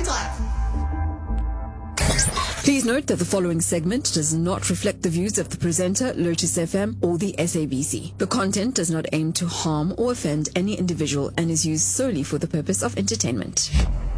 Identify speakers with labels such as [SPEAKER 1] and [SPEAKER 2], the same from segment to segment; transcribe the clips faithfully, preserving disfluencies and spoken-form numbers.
[SPEAKER 1] Please note that the following segment does not reflect the views of the presenter, Lotus F M, or the S A B C. The content does not aim to harm or offend any individual and is used solely for the purpose of entertainment.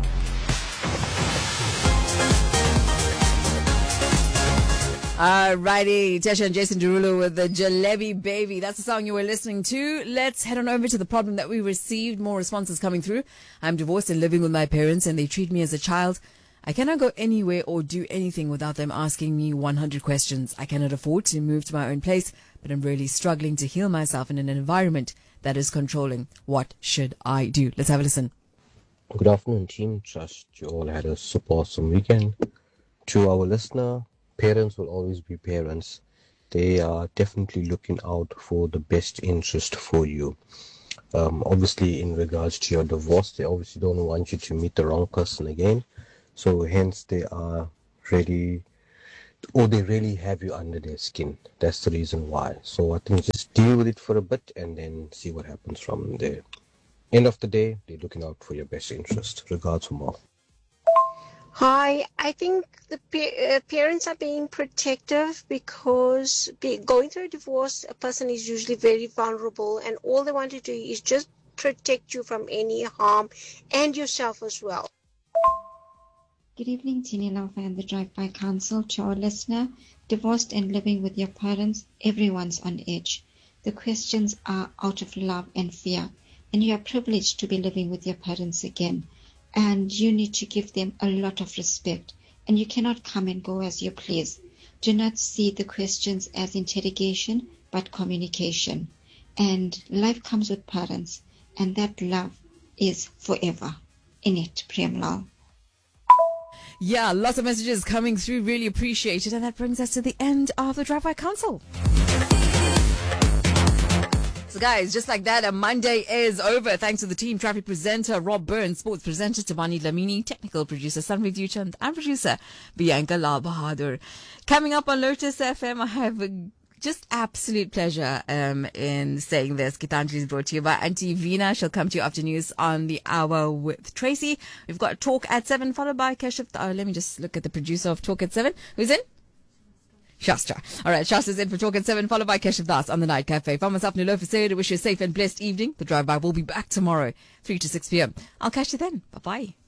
[SPEAKER 1] Alrighty, Tesha and Jason Derulo with the Jalebi Baby. That's the song you were listening to. Let's head on over to the problem that we received. More responses coming through. I'm divorced and living with my parents and they treat me as a child. I cannot go anywhere or do anything without them asking me one hundred questions. I cannot afford to move to my own place, but I'm really struggling to heal myself in an environment that is controlling. What should I do? Let's have a listen.
[SPEAKER 2] Good afternoon, team. Trust you all had a super awesome weekend. To our listener, parents will always be parents. They are definitely looking out for the best interest for you. Um, obviously, in regards to your divorce, they obviously don't want you to meet the wrong person again. So hence they are ready, or they really have you under their skin. That's the reason why. So I think just deal with it for a bit and then see what happens from there. End of the day, they're looking out for your best interest. Regards from all.
[SPEAKER 3] Hi, I think the pa- uh, parents are being protective because be- going through a divorce, a person is usually very vulnerable and all they want to do is just protect you from any harm and yourself as well.
[SPEAKER 4] Good evening, Tini Alpha and the Drive-By Council. To our listener, divorced and living with your parents, everyone's on edge. The questions are out of love and fear, and you are privileged to be living with your parents again. And you need to give them a lot of respect, and you cannot come and go as you please. Do not see the questions as interrogation, but communication. And life comes with parents, and that love is forever. In it, Premlal.
[SPEAKER 1] Yeah, lots of messages coming through. Really appreciate it. And that brings us to the end of the Drive-By Council. So guys, just like that, a Monday is over. Thanks to the team, traffic presenter Rob Burns, sports presenter Tabani Lamini, technical producer Sanvi Duchand, and producer Bianca Lal Bahadur. Coming up on Lotus F M, I have a just absolute pleasure um, in saying this. Gitanjali is brought to you by Auntie Veena. She'll come to you after news on the hour with Tracy. We've got Talk at seven, followed by Keshav. Oh, let me just look at the producer of Talk at seven. Who's in? Shastra. All right, Shastra's in for Talk at seven, followed by Keshav Das on the Night Cafe. From myself, Nilofer Sayed, I wish you a safe and blessed evening. The Drive-By will be back tomorrow, three to six p.m. I'll catch you then. Bye-bye.